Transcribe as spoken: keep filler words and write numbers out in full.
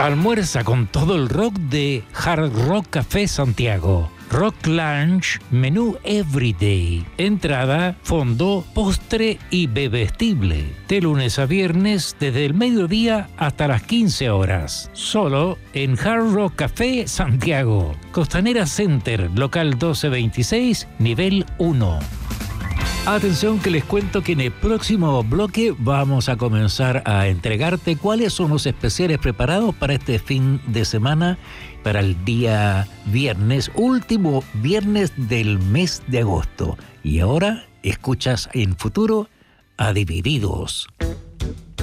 Almuerza con todo el rock de Hard Rock Café Santiago. Rock Lunch, menú Everyday. Entrada, fondo, postre y bebestible. De lunes a viernes desde el mediodía hasta las quince horas. Solo en Hard Rock Café Santiago. Costanera Center, local doce veintiséis, nivel uno. Atención que les cuento que en el próximo bloque vamos a comenzar a entregarte cuáles son los especiales preparados para este fin de semana, para el día viernes, último viernes del mes de agosto. Y ahora escuchas en Futuro a Divididos.